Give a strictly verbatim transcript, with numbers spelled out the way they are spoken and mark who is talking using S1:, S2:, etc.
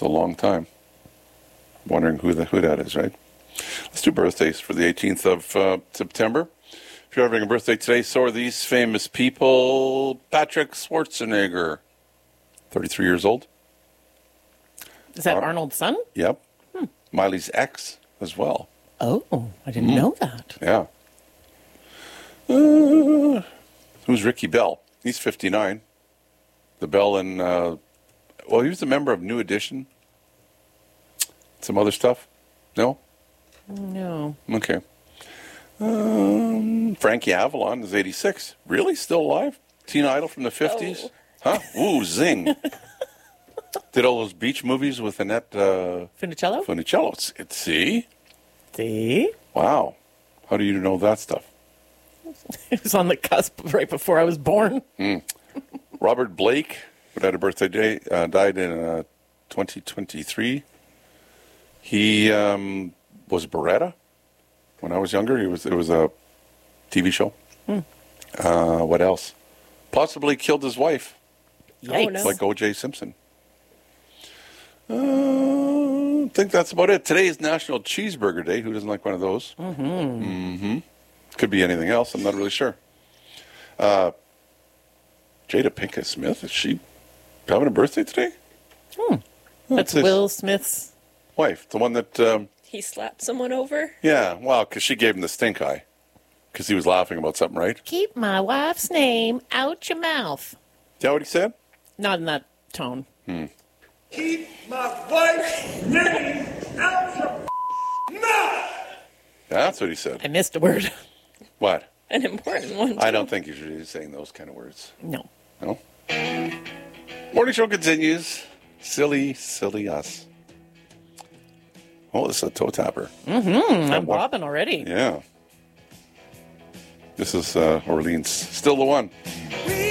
S1: a long time. Wondering who the who that is, right? Let's do birthdays for the eighteenth of uh, September. If you're having a birthday today, so are these famous people. Patrick Schwarzenegger, thirty-three years old.
S2: Is that
S1: Ar-
S2: Arnold's son?
S1: Yep. Hmm. Miley's ex as well.
S2: Oh, I didn't mm. know that.
S1: Yeah. Uh, who's Ricky Bell? He's fifty-nine. The Bell in, uh, well, he was a member of New Edition. Some other stuff? No?
S2: No.
S1: Okay. Um, Frankie Avalon is eighty-six. Really? Still alive? Teen Idol from the fifties? Oh. Huh? Ooh, zing. Did all those beach movies with Annette uh,
S2: Funicello?
S1: Funicello. It's, it's, see?
S2: See?
S1: Wow. How do you know that stuff?
S2: It was on the cusp right before I was born.
S1: Mm. Robert Blake, who had a birthday day, uh, died in uh, twenty twenty-three. He um, was Beretta when I was younger. He was. It was a T V show. Mm. Uh, what else? Possibly killed his wife.
S2: Yikes. Oh, no.
S1: Like O J Simpson. Uh, I think that's about it. Today is National Cheeseburger Day. Who doesn't like one of those?
S2: Mm-hmm.
S1: Mm-hmm. Could be anything else. I'm not really sure. Uh, Jada Pinkett Smith, is she having a birthday today?
S2: Hmm.
S1: Oh,
S2: That's Will Smith's
S1: wife, the one that... Um,
S3: he slapped someone over?
S1: Yeah, well, because she gave him the stink eye. Because he was laughing about something, right?
S2: Keep my wife's name out your mouth.
S1: Is that what he said?
S2: Not in that tone.
S1: Hmm.
S4: Keep my wife's name out your mouth!
S1: That's what he said.
S2: I missed a word.
S1: What?
S3: An important one, too.
S1: I don't think you should be saying those kind of words.
S2: No.
S1: No? Morning show continues. Silly, silly us. Oh, this is a toe tapper.
S2: Mm-hmm. I'm bobbing already.
S1: Yeah. This is uh, Orleans. Still the one.